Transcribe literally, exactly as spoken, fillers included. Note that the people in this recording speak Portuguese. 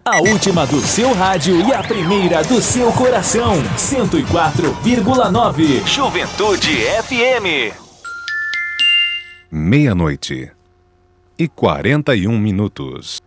A última do seu rádio e a primeira do seu coração. cento e quatro vírgula nove. Juventude F M. Meia-noite e quarenta e um minutos.